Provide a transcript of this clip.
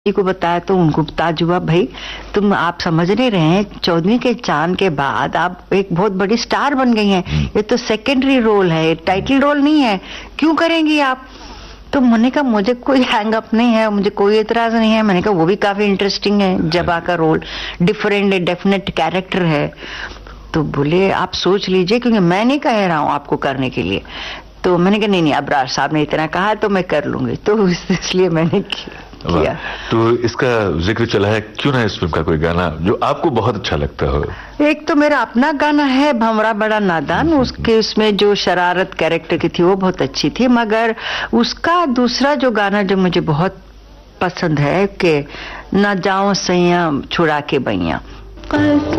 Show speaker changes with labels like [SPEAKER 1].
[SPEAKER 1] जी को बताया तो उनको ताजुब हुआ, भाई तुम आप समझ नहीं रहे हैं, 14वीं के चांद के बाद आप एक बहुत बड़ी स्टार बन गई हैं, ये तो सेकेंडरी रोल है, टाइटल रोल नहीं है, क्यों करेंगी आप? तो मैंने कहा मुझे कोई हैंग अप नहीं है, मुझे कोई एतराज नहीं है। मैंने कहा वो भी काफी इंटरेस्टिंग है, जबा का रोल डिफरेंट डेफिनेट कैरेक्टर है। तो बोले आप सोच लीजिए, क्योंकि मैं नहीं कह रहा हूँ आपको करने के लिए। तो मैंने कहा नहीं अब्रार साहब ने इतना कहा तो मैं कर लूंगी, तो इसलिए मैंने किया।
[SPEAKER 2] तो इसका जिक्र चला है, क्यों ना इस फिल्म का कोई गाना जो आपको बहुत अच्छा लगता हो?
[SPEAKER 1] एक तो मेरा अपना गाना है भंवरा बड़ा नादान, उसके उसमें जो शरारत कैरेक्टर की थी वो बहुत अच्छी थी, मगर उसका दूसरा जो गाना जो मुझे बहुत पसंद है कि ना जाऊं सैया छुड़ा के बैया।